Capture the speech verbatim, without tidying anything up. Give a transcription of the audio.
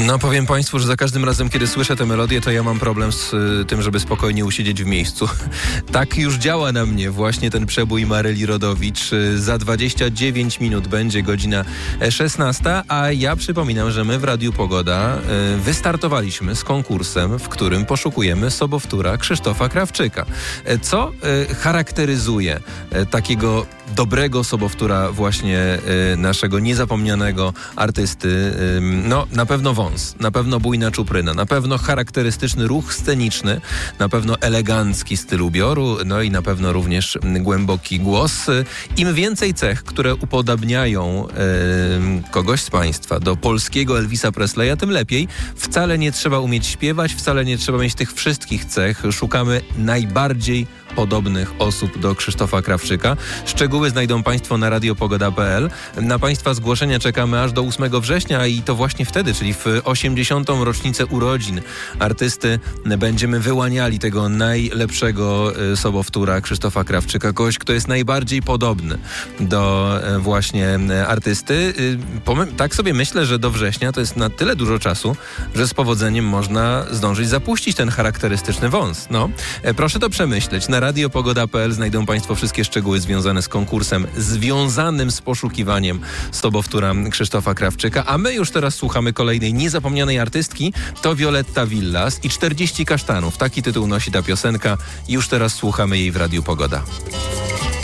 No powiem Państwu, że za każdym razem, kiedy słyszę tę melodię, to ja mam problem z y, tym, żeby spokojnie usiedzieć w miejscu. Tak już działa na mnie właśnie ten przebój Maryli Rodowicz. Y, za dwadzieścia dziewięć minut będzie godzina szesnasta, a ja przypominam, że my w Radiu Pogoda y, wystartowaliśmy z konkursem, w którym poszukujemy sobowtóra Krzysztofa Krawczyka. Y, co y, charakteryzuje y, takiego dobrego sobowtóra właśnie y, naszego niezapomnianego artysty? Y, no na pewno wąs, na pewno bujna czupryna, na pewno charakterystyczny ruch sceniczny, na pewno elegancki styl ubioru, no i na pewno również głęboki głos. Im więcej cech, które upodabniają y, kogoś z Państwa do polskiego Elvisa Presleya, tym lepiej. Wcale nie trzeba umieć śpiewać, wcale nie trzeba mieć tych wszystkich cech. Szukamy najbardziej podobnych osób do Krzysztofa Krawczyka. Szczegóły znajdą Państwo na radiopogoda kropka p l. Na Państwa zgłoszenia czekamy aż do ósmego września i to właśnie wtedy, czyli w osiemdziesiątą rocznicę urodzin artysty, będziemy wyłaniali tego najlepszego sobowtóra Krzysztofa Krawczyka, kogoś, kto jest najbardziej podobny do właśnie artysty. Tak sobie myślę, że do września to jest na tyle dużo czasu, że z powodzeniem można zdążyć zapuścić ten charakterystyczny wąs. No, proszę to przemyśleć. Na radiopogoda kropka p l znajdą Państwo wszystkie szczegóły związane z konkursem, związanym z poszukiwaniem sobowtóra Krzysztofa Krawczyka, a my już teraz słuchamy kolejnej niezapomnianej artystki. To Violetta Villas i czterdzieści kasztanów. Taki tytuł nosi ta piosenka. Już teraz słuchamy jej w Radiu Pogoda.